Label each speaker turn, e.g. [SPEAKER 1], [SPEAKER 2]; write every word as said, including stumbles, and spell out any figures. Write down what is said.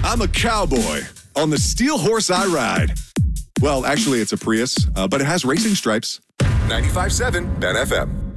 [SPEAKER 1] I'm a cowboy on the steel horse I ride. Well, actually, it's a Prius, uh, but it has racing stripes.
[SPEAKER 2] ninety-five point seven Ben F M.